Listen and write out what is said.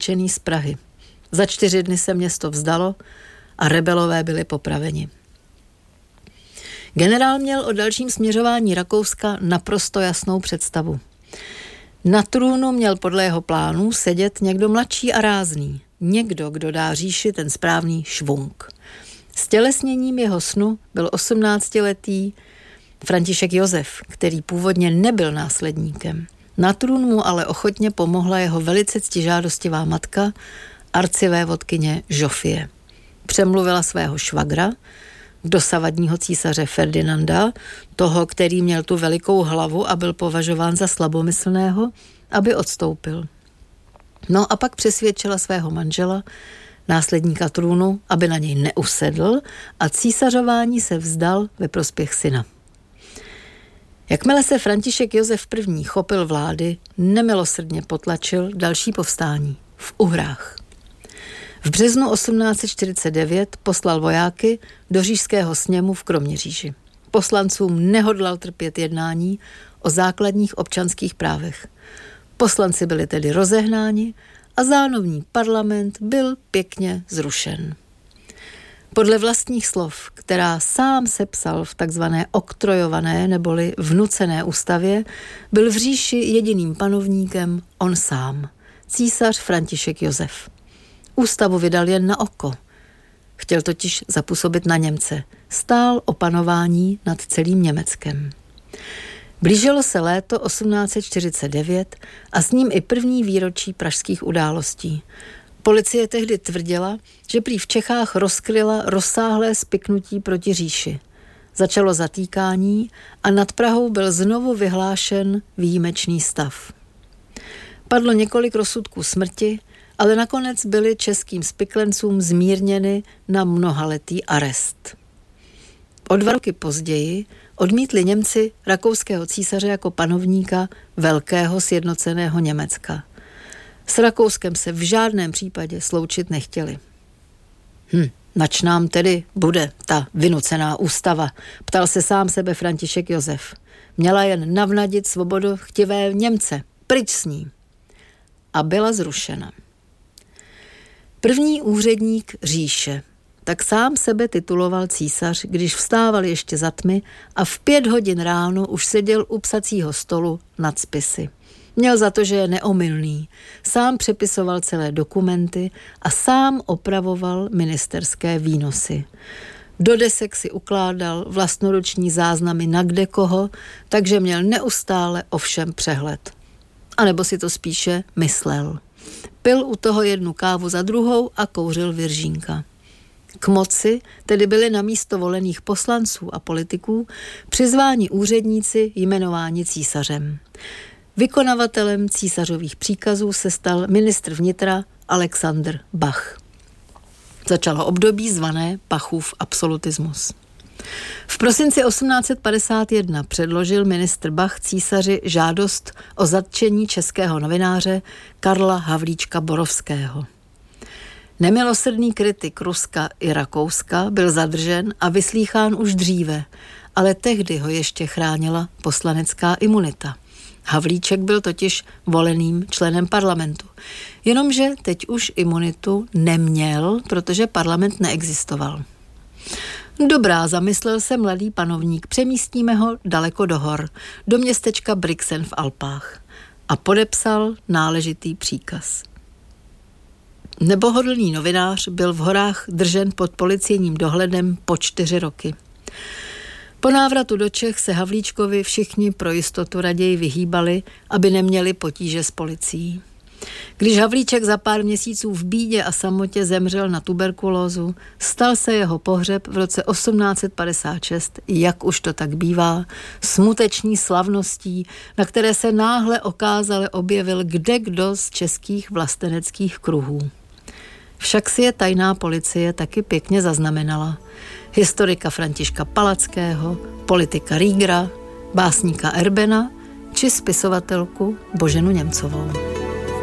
vytlačený z Prahy. Za 4 dny se město vzdalo a rebelové byli popraveni. Generál měl o dalším směřování Rakouska naprosto jasnou představu. Na trůnu měl podle jeho plánů sedět někdo mladší a rázný. Někdo, kdo dá říši ten správný švung. Stělesněním jeho snu byl 18letý František Josef, který původně nebyl následníkem. Na trůn mu ale ochotně pomohla jeho velice ctižádostivá matka, arcivévodkyně Žofie. Přemluvila svého švagra, dosavadního císaře Ferdinanda, toho, který měl tu velikou hlavu a byl považován za slabomyslného, aby odstoupil. No a pak přesvědčila svého manžela, následníka trůnu, aby na něj neusedl a císařování se vzdal ve prospěch syna. Jakmile se František Josef I. chopil vlády, nemilosrdně potlačil další povstání v Uhrách. V březnu 1849 poslal vojáky do říšského sněmu v Kroměříži. Poslancům nehodlal trpět jednání o základních občanských právech. Poslanci byli tedy rozehnáni a zánovní parlament byl pěkně zrušen. Podle vlastních slov, která sám sepsal v takzvané oktrojované neboli vnucené ústavě, byl v říši jediným panovníkem on sám, císař František Josef. Ústavu vydal jen na oko. Chtěl totiž zapůsobit na Němce. Stál o panování nad celým Německem. Blížilo se léto 1849 a s ním i první výročí pražských událostí. Policie tehdy tvrdila, že prý v Čechách rozkryla rozsáhlé spiknutí proti říši. Začalo zatýkání a nad Prahou byl znovu vyhlášen výjimečný stav. Padlo několik rozsudků smrti, ale nakonec byly českým spiklencům zmírněny na mnohaletý arest. O 2 roky později odmítli Němci rakouského císaře jako panovníka velkého sjednoceného Německa. S Rakouskem se v žádném případě sloučit nechtěli. Nač nám tedy bude ta vynucená ústava, ptal se sám sebe František Josef. Měla jen navnadit svobodochtivé Němce, pryč s ní. A byla zrušena. První úředník říše, tak sám sebe tituloval císař, když vstával ještě za tmy a v 5 hodin ráno už seděl u psacího stolu nad spisy. Měl za to, že je neomylný. Sám přepisoval celé dokumenty a sám opravoval ministerské výnosy. Do desek si ukládal vlastnoruční záznamy na kdekoho, takže měl neustále o všem přehled. A nebo si to spíše myslel. Pil u toho 1 kávu za druhou a kouřil viržínka. K moci tedy byli na místo volených poslanců a politiků přizváni úředníci jmenováni císařem. Vykonavatelem císařových příkazů se stal ministr vnitra Alexander Bach. Začalo období zvané Bachův absolutismus. V prosinci 1851 předložil ministr Bach císaři žádost o zatčení českého novináře Karla Havlíčka Borovského. Nemilosrdný kritik Ruska i Rakouska byl zadržen a vyslýchán už dříve, ale tehdy ho ještě chránila poslanecká imunita. Havlíček byl totiž voleným členem parlamentu. Jenomže teď už imunitu neměl, protože parlament neexistoval. Dobrá, zamyslel se mladý panovník, přemístíme ho daleko do hor, do městečka Brixen v Alpách a podepsal náležitý příkaz. Nebohodlný novinář byl v horách držen pod policejním dohledem po 4 roky. Po návratu do Čech se Havlíčkovi všichni pro jistotu raději vyhýbali, aby neměli potíže s policií. Když Havlíček za pár měsíců v bídě a samotě zemřel na tuberkulózu, stal se jeho pohřeb v roce 1856, jak už to tak bývá, smuteční slavností, na které se náhle okázale objevil kdekdo z českých vlasteneckých kruhů. Však si je tajná policie taky pěkně zaznamenala. Historika Františka Palackého, politika Riegera, básníka Erbena či spisovatelku Boženu Němcovou.